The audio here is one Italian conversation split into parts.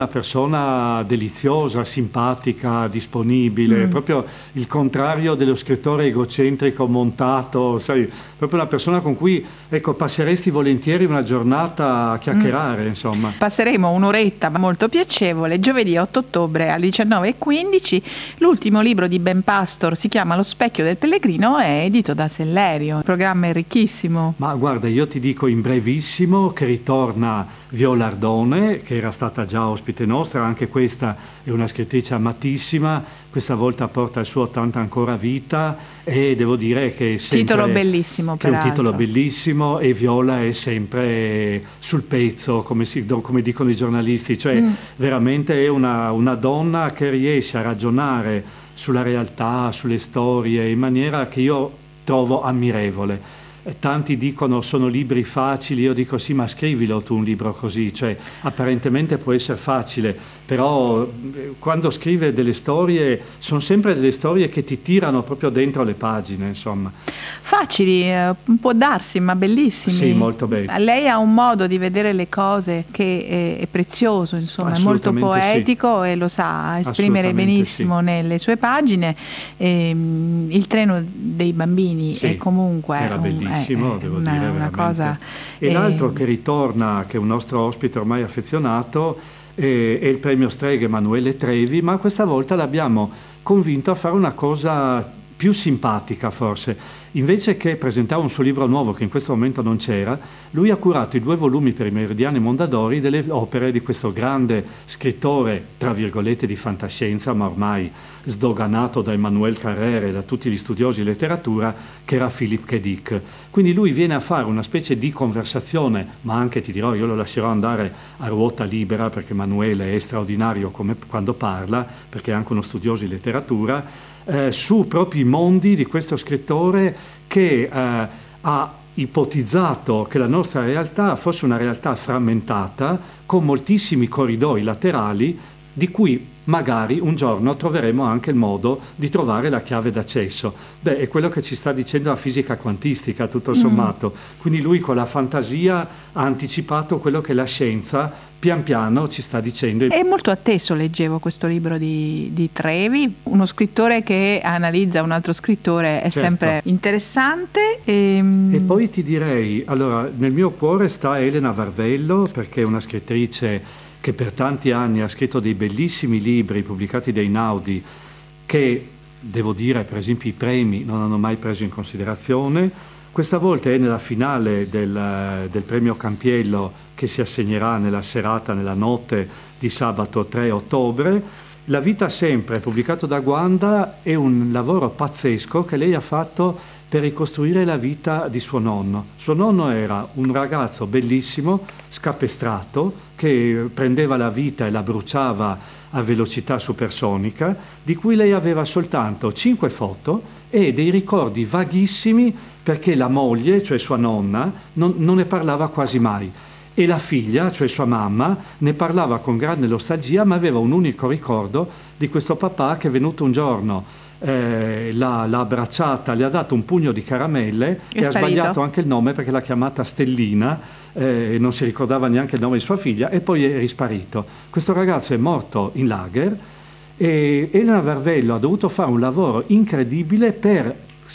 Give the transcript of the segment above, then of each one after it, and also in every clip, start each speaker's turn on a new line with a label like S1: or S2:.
S1: Una persona deliziosa, simpatica, disponibile, proprio il contrario dello scrittore egocentrico, montato, sai, proprio una persona con cui, ecco, passeresti volentieri una giornata a chiacchierare, insomma.
S2: Passeremo un'oretta molto piacevole, giovedì 8 ottobre alle 19:15. L'ultimo libro di Ben Pastor si chiama Lo specchio del pellegrino, è edito da Sellerio. Il programma è ricchissimo.
S1: Ma guarda, io ti dico in brevissimo che ritorna Viola Ardone, che era stata già ospite nostra, anche questa è una scrittrice amatissima, questa volta porta il suo 80 ancora vita e devo dire che è sempre...
S2: Titolo bellissimo,
S1: che è un
S2: peraltro.
S1: titolo bellissimo e Viola è sempre sul pezzo, come dicono i giornalisti, cioè veramente è una donna che riesce a ragionare sulla realtà, sulle storie, in maniera che io trovo ammirevole. Tanti dicono sono libri facili, io dico sì, ma scrivilo tu un libro così, cioè apparentemente può essere facile, però quando scrive delle storie sono sempre delle storie che ti tirano proprio dentro le pagine, insomma.
S2: Facili, può darsi, ma bellissimi.
S1: Sì, molto belli.
S2: Lei ha un modo di vedere le cose che è prezioso, insomma, è molto poetico, sì. E lo sa esprimere benissimo, sì, nelle sue pagine. Il treno dei bambini, sì, è comunque
S1: era bellissimo, devo dire,
S2: una cosa.
S1: E l'altro che ritorna, che è un nostro ospite ormai affezionato, è il premio Streghe Emanuele Trevi, ma questa volta l'abbiamo convinto a fare una cosa più simpatica forse. Invece che presentare un suo libro nuovo, che in questo momento non c'era, lui ha curato i 2 volumi per i Meridiani Mondadori delle opere di questo grande scrittore, tra virgolette, di fantascienza, ma ormai sdoganato da Emmanuel Carrère e da tutti gli studiosi di letteratura, che era Philip K. Dick. Quindi lui viene a fare una specie di conversazione, ma anche, ti dirò, io lo lascerò andare a ruota libera, perché Emanuele è straordinario come quando parla, perché è anche uno studioso di letteratura, su proprio i mondi di questo scrittore che ha ipotizzato che la nostra realtà fosse una realtà frammentata con moltissimi corridoi laterali di cui magari un giorno troveremo anche il modo di trovare la chiave d'accesso. Beh, è quello che ci sta dicendo la fisica quantistica, tutto sommato. Quindi lui con la fantasia ha anticipato quello che la scienza pian piano ci sta dicendo.
S2: È molto atteso, leggevo questo libro di Trevi, uno scrittore che analizza un altro scrittore, è certo, sempre interessante.
S1: E poi ti direi, allora, nel mio cuore sta Elena Varvello, perché è una scrittrice che per tanti anni ha scritto dei bellissimi libri pubblicati da Einaudi, che, devo dire, per esempio i premi non hanno mai preso in considerazione. Questa volta è nella finale del premio Campiello, che si assegnerà nella serata, nella notte di sabato 3 ottobre. La vita sempre, pubblicato da Guanda, è un lavoro pazzesco che lei ha fatto per ricostruire la vita di suo nonno. Suo nonno era un ragazzo bellissimo, scapestrato, che prendeva la vita e la bruciava a velocità supersonica, di cui lei aveva soltanto 5 foto e dei ricordi vaghissimi, perché la moglie, cioè sua nonna, non ne parlava quasi mai. E la figlia, cioè sua mamma, ne parlava con grande nostalgia, ma aveva un unico ricordo di questo papà che è venuto un giorno, l'ha abbracciata, le ha dato un pugno di caramelle e ha sbagliato anche il nome perché l'ha chiamata Stellina, non si ricordava neanche il nome di sua figlia, e poi è risparito. Questo ragazzo è morto in lager e Elena Varvello ha dovuto fare un lavoro incredibile per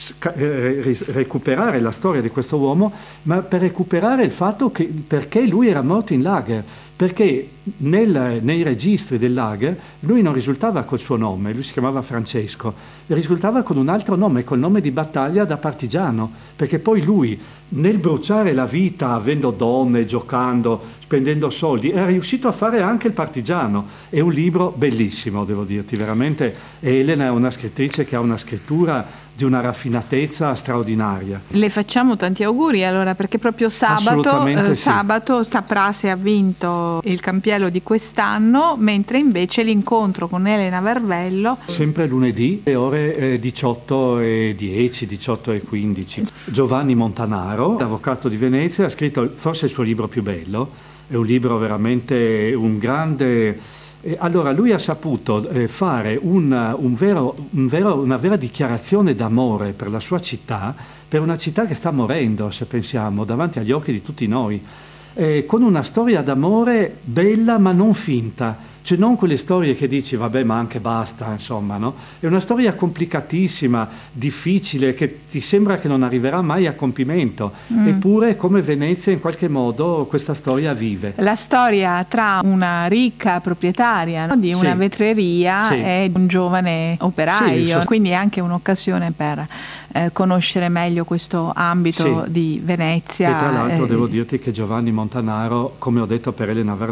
S1: recuperare la storia di questo uomo, ma per recuperare il fatto che perché lui era morto in lager, perché nei registri del lager lui non risultava col suo nome, lui si chiamava Francesco, risultava con un altro nome, col nome di battaglia da partigiano, perché poi lui nel bruciare la vita, avendo donne, giocando, spendendo soldi, era riuscito a fare anche il partigiano. È un libro bellissimo, devo dirti, veramente. E Elena è una scrittrice che ha una scrittura di una raffinatezza straordinaria.
S2: Le facciamo tanti auguri allora, perché proprio sabato saprà se ha vinto il Campiello di quest'anno, mentre invece l'incontro con Elena Varvello
S1: sempre lunedì alle ore 18:10, 18:15. Giovanni Montanaro, avvocato di Venezia, ha scritto forse il suo libro più bello, è un libro veramente un grande. Allora lui ha saputo fare una vera dichiarazione d'amore per la sua città, per una città che sta morendo, se pensiamo, davanti agli occhi di tutti noi, con una storia d'amore bella ma non finta, Cioè non quelle storie che dici vabbè ma anche basta, insomma, no? È una storia complicatissima, difficile, che ti sembra che non arriverà mai a compimento, eppure come Venezia in qualche modo questa storia vive.
S2: La storia tra una ricca proprietaria, no, di una vetreria e un giovane operaio, quindi è anche un'occasione per conoscere meglio questo ambito di Venezia.
S1: E tra l'altro devo dirti che Giovanni Montanaro, come ho detto per Elena